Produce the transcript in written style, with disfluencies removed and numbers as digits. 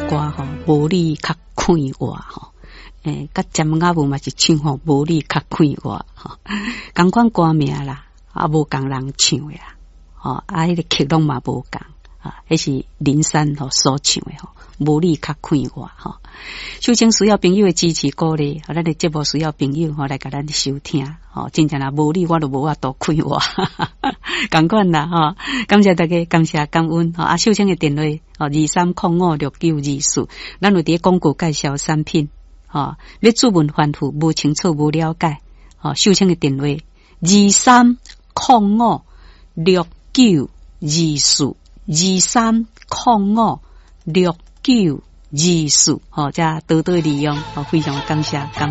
歌吼，无你较快活吼。甲尖牙舞嘛是唱吼，无你较快活吼。同款歌名啦，无共人唱的啦，迄个曲拢嘛无共迄是林珊吼所唱的吼，无你较快活吼。秀清需要朋友的支持鼓励，咱的节目需要朋友来甲咱收听真正啦，无你我就无法度快活，同款啦感谢大家，感谢感恩秀清的电话23056924，咱有伫广告介绍产品要注文反复无清楚无了解秀清的电话2305692423056924这多多利用非常感谢。